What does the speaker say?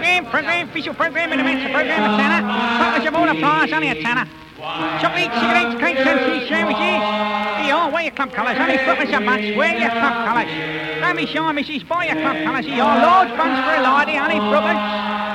program, official program, events, program, a tenner. Focus of all the prize, only a tenner. Chocolate, cigarettes, cakes and cheese sandwiches. Here, wear your club colours, only focus a bunch, wear your club colours. Don't be shy, missus, buy your club colours. Here, large buns for a lady, only 3.